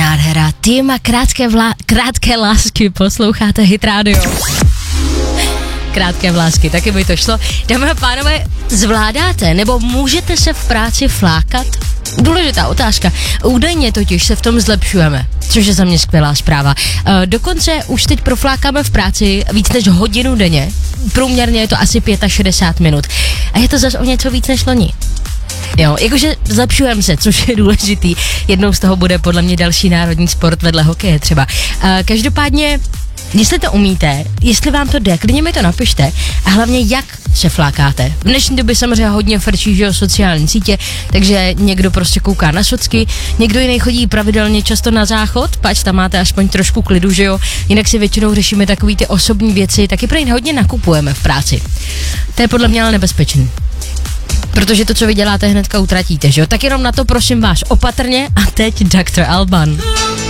nádhera. Týma krátké lásky, posloucháte Hit Radio. Krátké vlásky, taky by to šlo. Dámy a pánové, zvládáte nebo můžete se v práci flákat? Důležitá otázka. Údajně totiž se v tom zlepšujeme, což je za mě skvělá zpráva. Dokonce už teď proflákáme v práci víc než hodinu denně. Průměrně je to asi 65 minut. A je to zase o něco víc než loni. Jo, jakože zlepšujeme se, což je důležitý. Jednou z toho bude podle mě další národní sport vedle hokeje třeba. Každopádně, jestli to umíte, jestli vám to jde, klidně mi to napište a hlavně jak se flákáte. V dnešní době samozřejmě hodně frčí, že jo, sociální sítě, takže někdo prostě kouká na socky, někdo jiný chodí pravidelně často na záchod, pač tam máte aspoň trošku klidu, že jo, jinak si většinou řešíme takový ty osobní věci, taky prý hodně nakupujeme v práci. To je podle mě ale nebezpečný. Protože to, co vy děláte, hnedka utratíte, že jo? Tak jenom na to prosím vás opatrně a teď Dr. Alban.